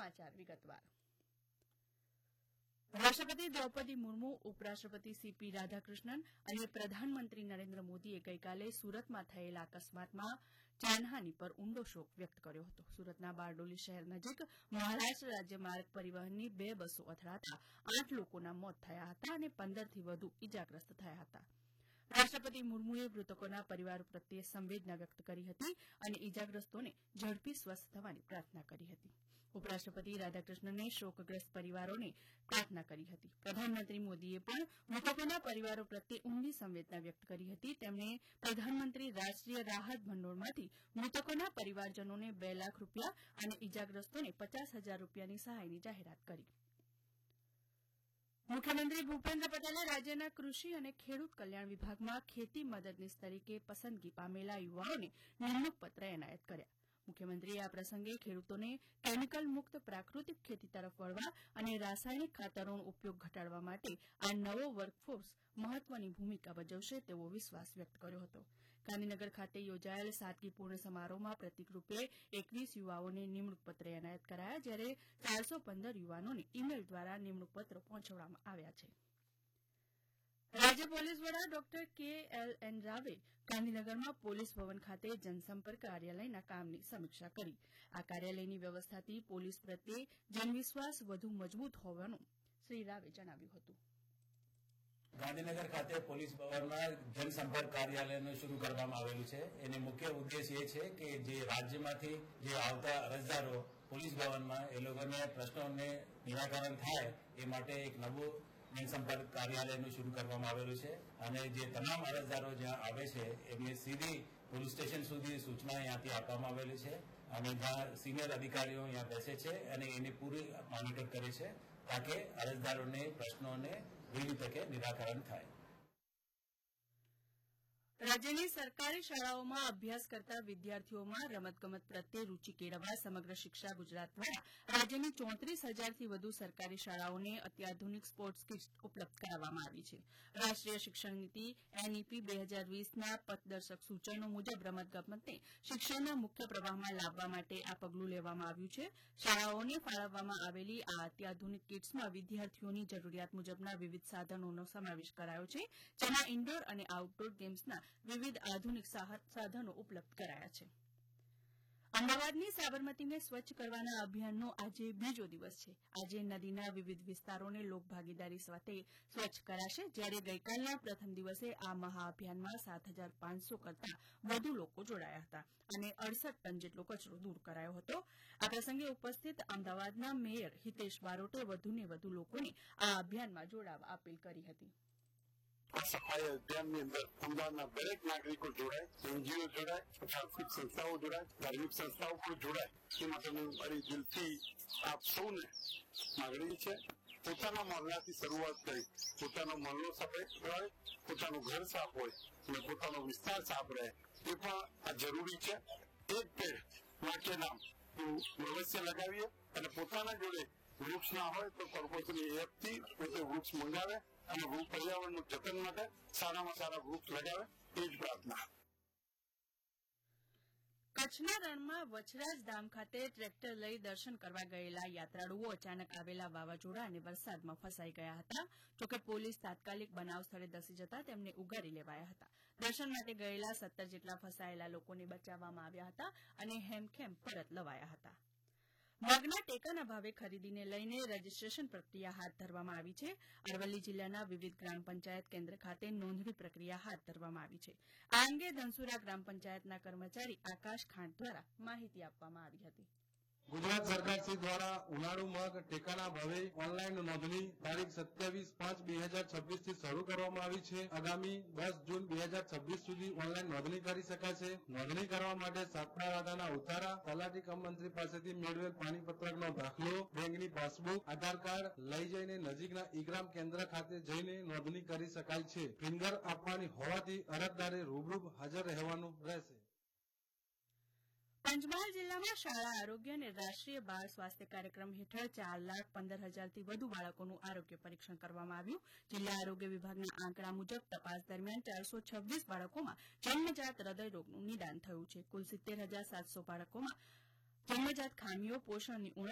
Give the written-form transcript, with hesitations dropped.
સમાચાર વિગતવાર. રાષ્ટ્રપતિ દ્રૌપદી મુર્મુ, ઉપરાષ્ટ્રપતિ સીપી રાધાકૃષ્ણન અને પ્રધાનમંત્રી નરેન્દ્ર મોદીએ ગઈકાલે સુરતમાં થયેલા અકસ્માતમાં જાનહાની પર ઊંડો શોક વ્યક્ત કર્યો હતો. સુરતના બારડોલી શહેર નજીક મહારાષ્ટ્ર રાજ્ય માર્ગ પરિવહનની 2 બસો અથડાતા 8 લોકોના મોત થયા હતા અને 15થી વધુ ઇજાગ્રસ્ત થયા હતા. રાષ્ટ્રપતિ મુર્મુએ મૃતકોના પરિવારો પ્રત્યે સંવેદના વ્યક્ત કરી હતી અને ઇજાગ્રસ્તોને ઝડપી સ્વસ્થ થવાની પ્રાર્થના કરી હતી. ઉપરાષ્ટ્રપતિ રાધાકૃષ્ણને શોકગ્રસ્ત પરિવારોને પ્રાર્થના કરી હતી. પ્રધાનમંત્રી મોદીએ પણ મૃતકોના પરિવારો પ્રત્યે ઊંડી સંવેદના વ્યક્ત કરી હતી. તેમણે પ્રધાનમંત્રી રાષ્ટ્રીય રાહત ભંડોળમાંથી મૃતકોના પરિવારજનોને 2 લાખ રૂપિયા અને ઇજાગ્રસ્તોને 50,000 રૂપિયાની સહાયની જાહેરાત કરી. મુખ્યમંત્રી ભૂપેન્દ્ર પટેલે રાજ્યના કૃષિ અને ખેડૂત કલ્યાણ વિભાગમાં ખેતી મદદનીશ તરીકે પસંદગી પામેલા યુવાઓને નિમણૂક પત્ર એનાયત કર્યા. મુખ્યમંત્રીએ આ પ્રસંગે ખેડૂતોને કેમિકલ મુક્ત પ્રાકૃતિક ખેતી તરફ વળવા અને રાસાયણિક ખાતરોનો ઉપયોગ ઘટાડવા માટે આ નવો વર્કફોર્સ મહત્વની ભૂમિકા ભજવશે તેવો વિશ્વાસ વ્યક્ત કર્યો હતો. ગાંધીનગર ખાતે યોજાયેલ સાદગીપૂર્ણ સમારોહમાં પ્રતિકરૂપે 21 યુવાઓને નિમણૂક પત્ર એનાયત કરાયા, જ્યારે 415 યુવાનોને ઇમેલ દ્વારા નિમણૂક પત્રો પહોંચાડવામાં આવ્યા છે. રાજ્ય પોલીસ વડા ડોક્ટર કે.એલ.એન. રાવે ગાંધીનગરમાં પોલીસ ભવન ખાતે જનસંપર્ક કાર્યાલયના કામની સમીક્ષા કરી. આ કાર્યાલયની વ્યવસ્થાથી પોલીસ પ્રત્યે જનવિશ્વાસ વધુ મજબૂત હોવાનું શ્રી રાવે જણાવ્યું હતું. ગાંધીનગર ખાતે પોલીસ ભવનમાં જનસંપર્ક કાર્યાલયનું શરૂ કરવામાં આવેલું છે. એનો મુખ્ય ઉદ્દેશ એ છે કે જે રાજ્યમાંથી જે આવતા અરજદારો પોલીસ ભવનમાં એ લોકોને પ્રશ્નોને નિરાકરણ થાય એ માટે એક નવું જનસંપર્ક કાર્યાલયનું શરૂ કરવામાં આવેલું છે અને જે તમામ અરજદારો જ્યાં આવે છે એમને સીધી પોલીસ સ્ટેશન સુધી સૂચના અહીંયાથી આપવામાં આવેલી છે અને જ્યાં સિનિયર અધિકારીઓ અહીંયા બેસે છે અને એની પૂરી મોનિટર કરે છે તાકે અરજદારોને પ્રશ્નોને વહેલી તકે નિરાકરણ થાય. રાજ્યની સરકારી શાળાઓમાં અભ્યાસ કરતા વિદ્યાર્થીઓમાં રમતગમત પ્રત્યે રૂચિ કેળવવા સમગ્ર શિક્ષા ગુજરાત દ્વારા રાજ્યની 34,000થી વધુ સરકારી શાળાઓને અત્યાધુનિક સ્પોર્ટ્સ કિટ્સ ઉપલબ્ધ કરાવવામાં આવી છે. રાષ્ટ્રીય શિક્ષણ નીતિ એનઈપી 2020ના પથદર્શક સૂચનો મુજબ રમતગમતને શિક્ષણના મુખ્ય પ્રવાહમાં લાવવા માટે આ પગલું લેવામાં આવ્યું છે. શાળાઓને ફાળવવામાં આવેલી આ અત્યાધુનિક કિટ્સમાં વિદ્યાર્થીઓની જરૂરિયાત મુજબના વિવિધ સાધનોનો સમાવેશ કરાયો છે, જેમાં ઇન્ડોર અને આઉટડોર ગેમ્સના વિવિધ આધુનિક સાધનો ઉપલબ્ધ કરાયા છે. અમદાવાદની સાબરમતીને સ્વચ્છ કરવાના અભિયાનનો આજે બીજો દિવસ છે. આજે નદીના વિવિધ વિસ્તારોને લોકભાગીદારી સાથે સ્વચ્છ કરાશે, જ્યારે ગઈકાલના પ્રથમ દિવસે આ મહાઅભિયાનમાં 7,500 કરતાં વધુ લોકો જોડાયા હતા અને 68 ટન જેટલો કચરો દૂર કરાયો હતો. આ પ્રસંગે ઉપસ્થિત અમદાવાદના મેયર હિતેશ બારોટે વધુને વધુ લોકોને આ અભિયાનમાં જોડાવા અપીલ કરી હતી. આ સફાઈ અભિયાનની અંદર અમદાવાદના દરેક નાગરિકો જોડાય, એનજીઓ જોડાય, સાંસ્કૃતિક સંસ્થાઓ જોડાય, ધાર્મિક સંસ્થાઓ પણ જોડાય. એ માટેનું મારી દિલથી આપ સૌને માગણી છે. પોતાના મહોલ્લાથી શરૂઆત કરી, પોતાનો મહોલ્લો સાફ હોય, પોતાનું ઘર સાફ હોય અને પોતાનો વિસ્તાર સાફ રહે, એ પણ આ જરૂરી છે. એક પેડ વાક્ય નામ અવશ્ય લગાવીએ અને પોતાના જોડે વૃક્ષ ના હોય તો કોર્પોરેશનની એપથી પોતે વૃક્ષ મંગાવે અને પર્યાવરણનું જતન માટે સારામાં સારા વૃક્ષ લગાવે, એ જ પ્રાર્થના. કચ્છના રણમાં વછરાજ ધામ ખાતે ટ્રેક્ટર લઈ દર્શન કરવા ગયેલા યાત્રાળુઓ અચાનક આવેલા વાવાઝોડા અને વરસાદમાં ફસાઈ ગયા હતા. જોકે પોલીસ તાત્કાલિક બનાવ સ્થળે ધસી જતા તેમને ઉગારી લેવાયા હતા. દર્શન માટે ગયેલા 17 જેટલા ફસાયેલા લોકોને બચાવવામાં આવ્યા હતા અને હેમખેમ પરત લવાયા હતા. મગના ટેકાના ભાવે ખરીદીને લઈને રજીસ્ટ્રેશન પ્રક્રિયા હાથ ધરવામાં આવી છે. અરવલ્લી જિલ્લાના વિવિધ ગ્રામ પંચાયત કેન્દ્ર ખાતે નોંધણી પ્રક્રિયા હાથ ધરવામાં આવી છે. આ અંગે ધનસુરા ગ્રામ પંચાયતના કર્મચારી આકાશ ખાંટ દ્વારા માહિતી આપવામાં આવી હતી. ગુજરાત સરકાર શ્રી દ્વારા ઉનાળુ મગ ટેકાના ભાવે ઓનલાઈન નોંધણી તારીખ 27/5/2026 થી શરૂ કરવામાં આવી છે. આગામી 10 જૂન 2026 સુધી ઓનલાઈન નોંધણી કરી શકાશે. નોંધણી કરવા માટે સાતમા વાડાના ઉતારા, તલાટી કમ મંત્રી પાસેથી મેળવેલ પાણીપત્રકનો દાખલો, બેંકની પાસબુક, આધાર કાર્ડ લઈ જઈને નજીકના ઈ-ગ્રામ કેન્દ્ર ખાતે જઈને નોંધણી કરી શકાય છે. ફિંગર આપવાની હોવાથી અરજદારે રૂબરૂ હાજર રહેવાનું રહેશે. પંચમહાલ જિલ્લામાં શાળા આરોગ્ય અને રાષ્ટ્રીય બાળ સ્વાસ્થ્ય કાર્યક્રમ હેઠળ 4,15,000થી વધુ બાળકોનું આરોગ્ય પરીક્ષણ કરવામાં આવ્યું. જિલ્લા આરોગ્ય વિભાગના આંકડા મુજબ તપાસ દરમિયાન 426 બાળકોમાં જન્મજાત હૃદયરોગનું નિદાન થયું છે. કુલ 70,700 બાળકોમાં જન્મજાત ખામીઓ, પોષણની ઉણપ